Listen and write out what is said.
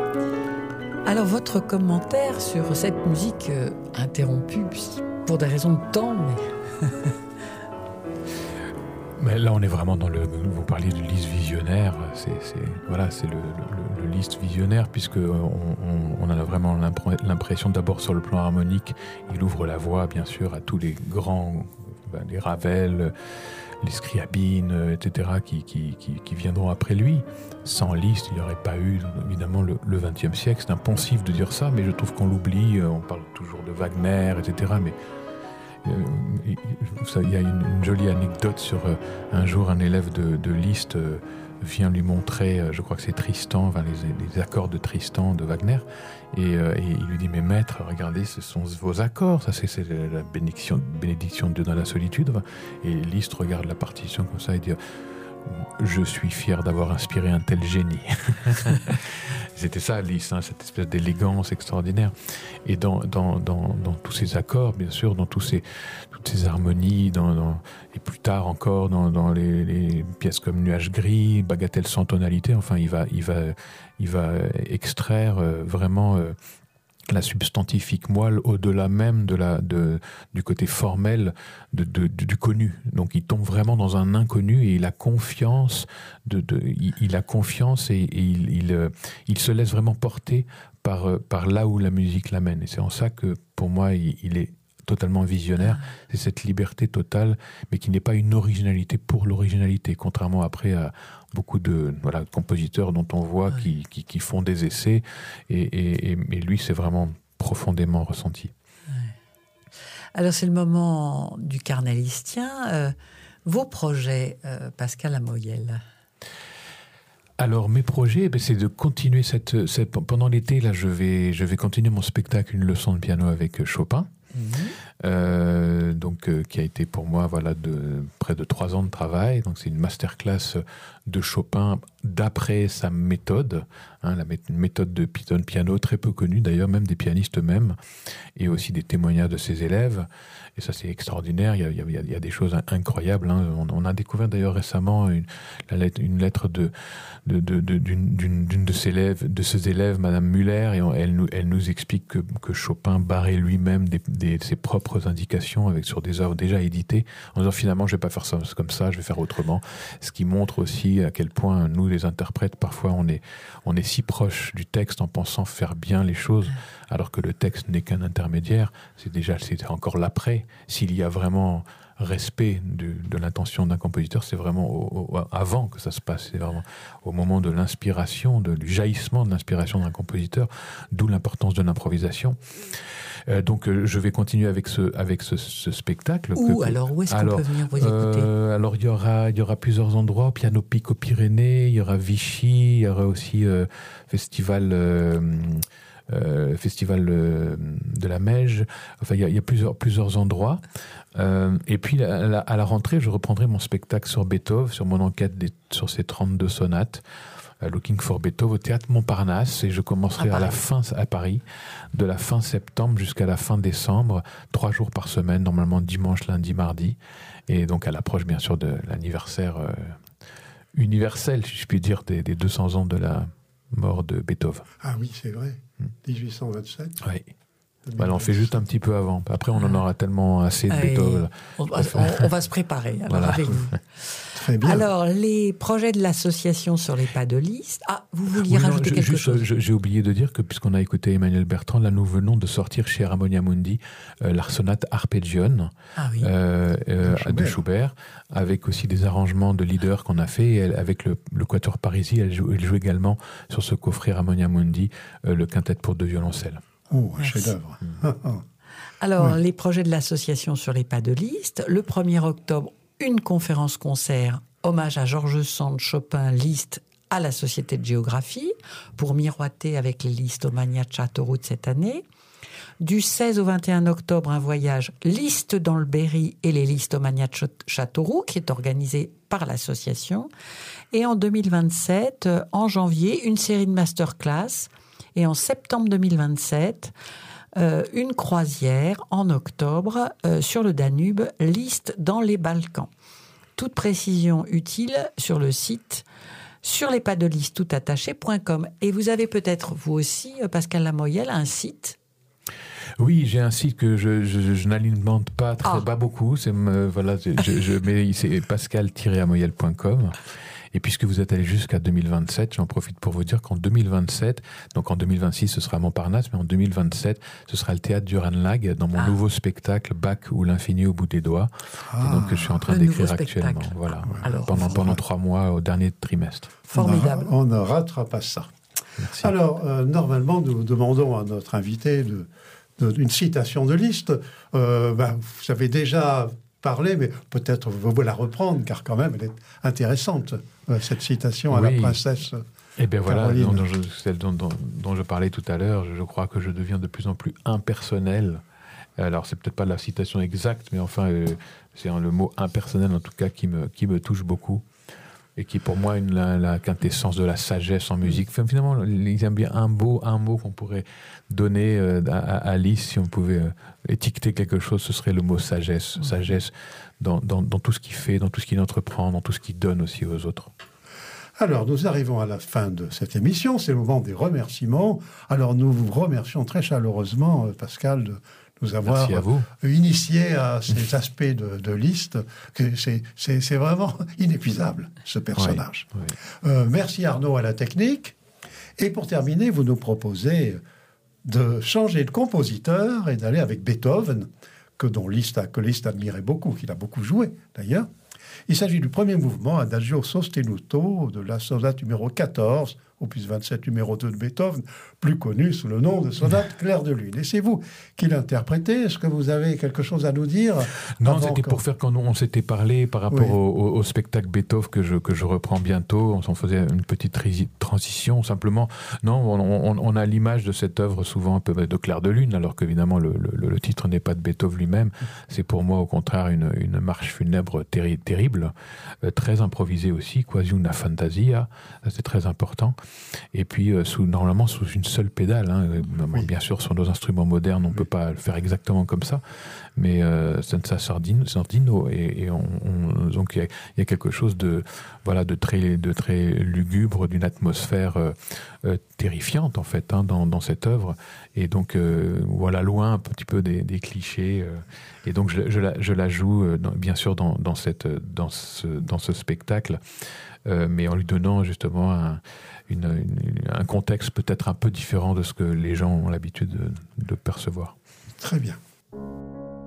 Alors, votre commentaire sur cette musique interrompue, pour des raisons de temps, mais... Mais là, on est vraiment dans le... Vous parliez du Liszt visionnaire. C'est le Liszt visionnaire, puisque on a vraiment l'impression, d'abord sur le plan harmonique, il ouvre la voie, bien sûr, à tous les grands, les Ravel, les Scriabine, etc., qui viendront après lui. Sans Liszt, il n'y aurait pas eu, évidemment, le XXe siècle. C'est un poncif de dire ça, mais je trouve qu'on l'oublie. On parle toujours de Wagner, etc., mais il y a une jolie anecdote sur un jour, un élève de Liszt vient lui montrer, je crois que c'est Tristan, les accords de Tristan de Wagner, et il lui dit: mais maître, regardez, ce sont vos accords, ça c'est la bénédiction de Dieu dans la solitude. Et Liszt regarde la partition comme ça et dit: je suis fier d'avoir inspiré un tel génie. C'était ça, Liszt, cette espèce d'élégance extraordinaire. Et dans tous ces accords, bien sûr, dans toutes ces harmonies, et plus tard encore dans les pièces comme Nuage gris, Bagatelle sans tonalité, enfin, il va extraire vraiment la substantifique moelle au-delà même du côté formel du connu. Donc il tombe vraiment dans un inconnu et il a confiance il a confiance et il se laisse vraiment porter par là où la musique l'amène. Et c'est en ça que pour moi il est totalement visionnaire. C'est cette liberté totale, mais qui n'est pas une originalité pour l'originalité, contrairement après à beaucoup de compositeurs dont on voit qui font des essais, et lui c'est vraiment profondément ressenti. Ouais. Alors c'est le moment du carnalistien. Vos projets, Pascal Amoyel? Alors mes projets, c'est de continuer pendant l'été. Là, je vais continuer mon spectacle, une leçon de piano avec Chopin. Qui a été pour moi de près de 3 ans de travail. Donc c'est une masterclass de Chopin d'après sa méthode, une méthode de piano très peu connue d'ailleurs, même des pianistes eux-mêmes, et aussi des témoignages de ses élèves. Et ça c'est extraordinaire. Il y a des choses incroyables. On a découvert d'ailleurs récemment une lettre d'une de ses élèves, Madame Muller, et elle nous explique que Chopin barrait lui-même ses propres indications sur des œuvres déjà éditées, en disant finalement je vais pas faire ça comme ça, je vais faire autrement. Ce qui montre aussi à quel point nous les interprètes parfois on est si proche du texte en pensant faire bien les choses, alors que le texte n'est qu'un intermédiaire. C'est encore l'après. S'il y a vraiment respect de l'intention d'un compositeur, c'est vraiment avant que ça se passe, c'est vraiment au moment de l'inspiration, du jaillissement de l'inspiration d'un compositeur, d'où l'importance de l'improvisation. Donc je vais continuer avec ce spectacle. Où est-ce qu'on peut venir vous écouter? Alors il y aura plusieurs endroits: Piano Pic aux Pyrénées, il y aura Vichy, il y aura aussi festival de la Meige. Enfin, il y a plusieurs endroits. Et puis à la rentrée, je reprendrai mon spectacle sur Beethoven, sur mon enquête sur ces 32 sonates. Looking for Beethoven au théâtre Montparnasse, et je commencerai à Paris, de la fin septembre jusqu'à la fin décembre, 3 jours par semaine, normalement dimanche, lundi, mardi, et donc à l'approche bien sûr de l'anniversaire universel, si je puis dire, des 200 ans de la mort de Beethoven. Ah oui, c'est vrai, 1827. Oui. Voilà, on fait juste un petit peu avant. Après, on en aura tellement assez de Beethoven. On va se préparer avec vous. Très bien. Alors, les projets de l'association sur les pas de Liszt. Vous vouliez rajouter quelque chose? J'ai oublié de dire que, puisqu'on a écouté Emmanuel Bertrand, là, nous venons de sortir chez Harmonia Mundi la sonate Arpeggione de Schubert, avec aussi des arrangements de leader qu'on a fait. Et avec le Quatuor Parisi, elle joue également sur ce coffret Harmonia Mundi le quintet pour 2 violoncelles. Oh, un chef-d'œuvre. Alors, les projets de l'association sur les pas de Liszt. Le 1er octobre, une conférence-concert, hommage à Georges Sand, Chopin, Liszt, à la Société de Géographie, pour miroiter avec les Listomania de Châteauroux de cette année. Du 16 au 21 octobre, un voyage Liszt dans le Berry et les Listomania de Châteauroux, qui est organisé par l'association. Et en 2027, en janvier, une série de masterclass. Et en septembre 2027, une croisière en octobre sur le Danube, Liszt dans les Balkans. Toute précision utile sur le site sur lespaddeliste toutattaché.com. Et vous avez peut-être, vous aussi, Pascal Lamoyelle, un site? Oui, j'ai un site que je n'alimente pas pas beaucoup. C'est pascal-amoyelle.com. Et puisque vous êtes allé jusqu'à 2027, j'en profite pour vous dire qu'en 2027, donc en 2026 ce sera Montparnasse, mais en 2027 ce sera le théâtre du Ranelagh dans mon nouveau spectacle Bach ou l'infini au bout des doigts. Et donc je suis en train d'écrire actuellement. Voilà. Alors, pendant 3 mois au dernier trimestre. Formidable. On ne ratera pas ça. Merci. Alors normalement nous demandons à notre invité une citation de Liszt. Vous avez déjà parlé, mais peut-être vous la reprendre, car quand même, elle est intéressante, cette citation à la princesse Caroline. Celle dont je parlais tout à l'heure. Je crois que je deviens de plus en plus impersonnel. Alors, c'est peut-être pas la citation exacte, mais enfin, c'est le mot impersonnel, en tout cas, qui me touche beaucoup. Et qui est pour moi la quintessence de la sagesse en musique. Enfin, finalement, il y a bien un mot qu'on pourrait donner à Liszt, si on pouvait étiqueter quelque chose, ce serait le mot sagesse. Sagesse dans tout ce qu'il fait, dans tout ce qu'il entreprend, dans tout ce qu'il donne aussi aux autres. Alors, nous arrivons à la fin de cette émission. C'est le moment des remerciements. Alors, nous vous remercions très chaleureusement, Pascal, de nous avoir initié à ces aspects de Liszt. C'est vraiment inépuisable, ce personnage. Oui. Merci Arnaud à la technique. Et pour terminer, vous nous proposez de changer de compositeur et d'aller avec Beethoven, que Liszt admirait beaucoup, qu'il a beaucoup joué d'ailleurs. Il s'agit du premier mouvement, Adagio sostenuto, de la sonate numéro 14, opus 27 numéro 2 de Beethoven, plus connu sous le nom de sonate Clair de Lune. Et c'est vous qui l'interprétez. Est-ce que vous avez quelque chose à nous dire? Non, c'était pour faire quand on s'était parlé par rapport au spectacle Beethoven que je reprends bientôt. On s'en faisait une petite transition, simplement. Non, on a l'image de cette œuvre souvent un peu de Clair de Lune, alors qu'évidemment le titre n'est pas de Beethoven lui-même. C'est pour moi au contraire une marche funèbre terrible, très improvisée aussi, quasi una fantasia, c'est très important. Et puis normalement sous une seule pédale. Bien sûr, sur nos instruments modernes, on ne peut pas le faire exactement comme ça, mais senza sordino. Et donc il y a quelque chose de très lugubre, d'une atmosphère terrifiante en fait dans cette œuvre. Et donc loin un petit peu des clichés. Et donc je la joue bien sûr dans ce spectacle, mais en lui donnant justement un contexte peut-être un peu différent de ce que les gens ont l'habitude de percevoir. Très bien.